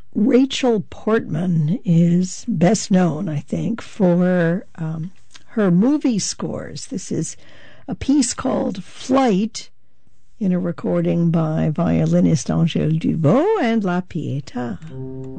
Rachel Portman is best known, I think, for her movie scores. This is a piece called Flight, in a recording by violinist Angèle Dubot and La Pietà.